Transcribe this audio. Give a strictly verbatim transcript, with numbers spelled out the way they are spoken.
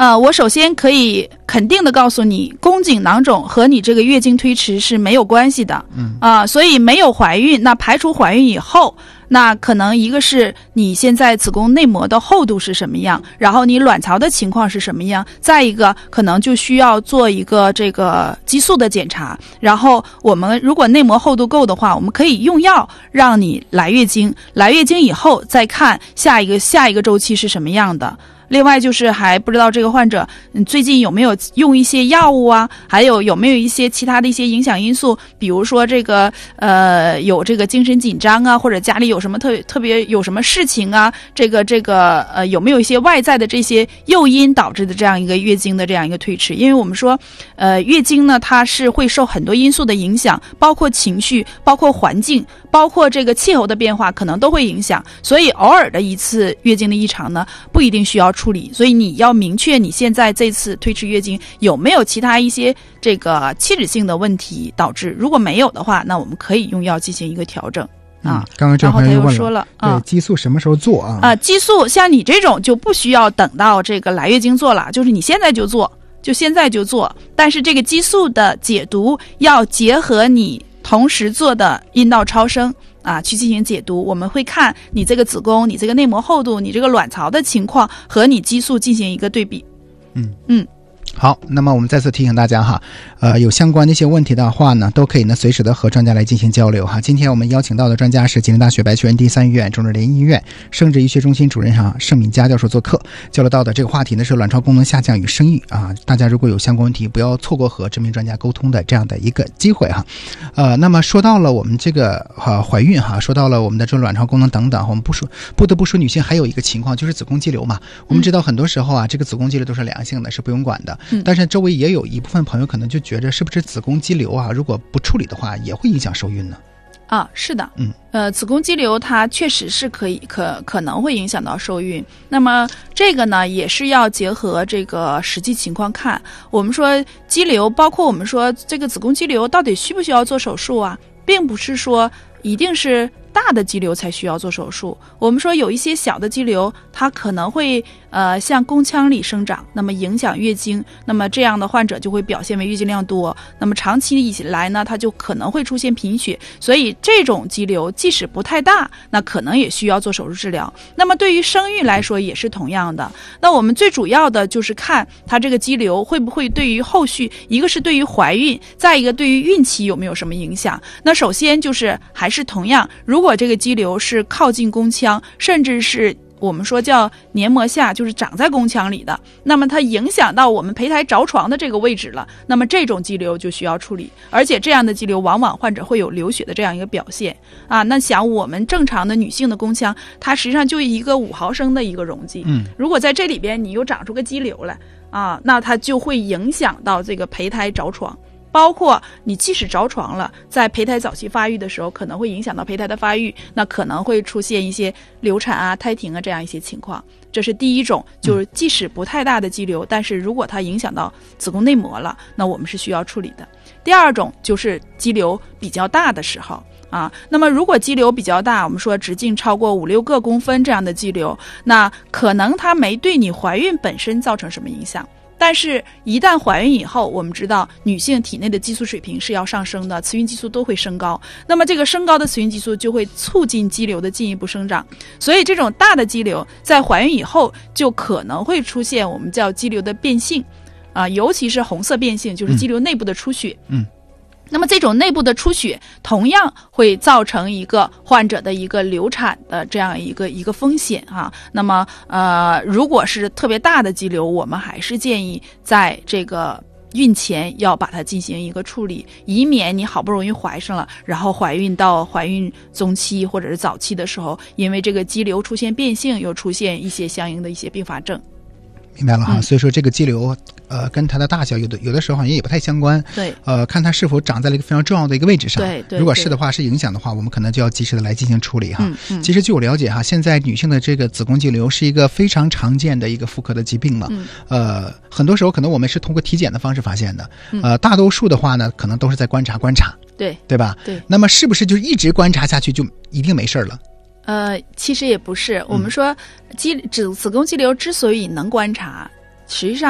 呃，我首先可以肯定的告诉你，宫颈囊肿和你这个月经推迟是没有关系的。嗯啊、呃，所以没有怀孕，那排除怀孕以后，那可能一个是你现在子宫内膜的厚度是什么样，然后你卵巢的情况是什么样，再一个可能就需要做一个这个激素的检查，然后我们如果内膜厚度够的话，我们可以用药让你来月经，来月经以后再看下一个下一个周期是什么样的。另外就是还不知道这个患者嗯最近有没有用一些药物啊，还有有没有一些其他的一些影响因素，比如说这个呃有这个精神紧张啊，或者家里有什么特特别有什么事情啊，这个这个呃有没有一些外在的这些诱因导致的这样一个月经的这样一个推迟。因为我们说呃月经呢它是会受很多因素的影响，包括情绪，包括环境，包括这个气候的变化可能都会影响，所以偶尔的一次月经的异常呢不一定需要处理，所以你要明确你现在这次推迟月经有没有其他一些这个器质性的问题导致，如果没有的话，那我们可以用药进行一个调整啊。 嗯、刚刚这朋友又问了， 说了啊，对，激素什么时候做啊？ 啊，激素像你这种就不需要等到这个来月经做了，就是你现在就做，就现在就做，但是这个激素的解读要结合你同时做的阴道超声啊，去进行解读。我们会看你这个子宫、你这个内膜厚度、你这个卵巢的情况和你激素进行一个对比。 嗯嗯。 好，那么我们再次提醒大家哈，呃，有相关的一些问题的话呢，都可以呢随时的和专家来进行交流哈。今天我们邀请到的专家是吉林大学白求恩第三医院中日联医院生殖医学中心主任哈盛敏佳教授做客，交流到的这个话题呢是卵巢功能下降与生育啊。大家如果有相关问题，不要错过和知名专家沟通的这样的一个机会哈。呃，那么说到了我们这个呃怀孕哈，说到了我们的这卵巢功能等等，我们不说不得不说女性还有一个情况就是子宫肌瘤嘛。我们知道很多时候啊，这个子宫肌瘤都是良性的，是不用管的。但是周围也有一部分朋友可能就觉着是不是子宫肌瘤啊，如果不处理的话也会影响受孕呢？ 啊，是的，嗯，呃，子宫肌瘤它确实是可以可可能会影响到受孕。那么这个呢，也是要结合这个实际情况看。我们说肌瘤，包括我们说这个子宫肌瘤到底需不需要做手术啊，并不是说一定是大的肌瘤才需要做手术。我们说有一些小的肌瘤，它可能会呃向宫腔里生长，那么影响月经，那么这样的患者就会表现为月经量多，那么长期以来呢，它就可能会出现贫血。所以这种肌瘤即使不太大，那可能也需要做手术治疗。那么对于生育来说也是同样的。那我们最主要的就是看它这个肌瘤会不会对于后续，一个是对于怀孕，再一个对于孕期有没有什么影响。那首先就是还是同样，如果这个肌瘤是靠近宫腔，甚至是我们说叫黏膜下，就是长在宫腔里的，那么它影响到我们胚胎着床的这个位置了，那么这种肌瘤就需要处理。而且这样的肌瘤往往患者会有流血的这样一个表现啊。那想我们正常的女性的宫腔，它实际上就一个五毫升的一个容积，嗯，如果在这里边你又长出个肌瘤来啊，那它就会影响到这个胚胎着床。包括你即使着床了，在胚胎早期发育的时候，可能会影响到胚胎的发育，那可能会出现一些流产啊、胎停啊这样一些情况。这是第一种，就是即使不太大的肌瘤，但是如果它影响到子宫内膜了，那我们是需要处理的。第二种就是肌瘤比较大的时候啊，那么如果肌瘤比较大，我们说直径超过五六个公分这样的肌瘤，那可能它没对你怀孕本身造成什么影响。但是一旦怀孕以后，我们知道女性体内的激素水平是要上升的，雌孕激素都会升高，那么这个升高的雌孕激素就会促进肌瘤的进一步生长，所以这种大的肌瘤在怀孕以后就可能会出现我们叫肌瘤的变性啊，尤其是红色变性，就是肌瘤内部的出血。嗯。嗯，那么这种内部的出血同样会造成一个患者的一个流产的这样一个一个风险啊。那么呃，如果是特别大的肌瘤，我们还是建议在这个孕前要把它进行一个处理，以免你好不容易怀上了，然后怀孕到怀孕中期或者是早期的时候，因为这个肌瘤出现变性，又出现一些相应的一些并发症。 明白了哈， 嗯、 所以说这个肌瘤，呃，跟它的大小有的有的时候好像也不太相关。 对， 呃，看它是否长在了一个非常重要的一个位置上。 对 对, 对， 如果是的话，是影响的话，我们可能就要及时的来进行处理哈。 嗯嗯。 其实据我了解哈，现在女性的这个子宫肌瘤是一个非常常见的一个妇科的疾病嘛。嗯。呃，很多时候可能我们是通过体检的方式发现的。嗯。呃，大多数的话呢，可能都是在观察观察。 对。对吧？ 对。 那么是不是就一直观察下去就一定没事了？ 呃，其实也不是。我们说肌子子宫肌瘤之所以能观察，实际上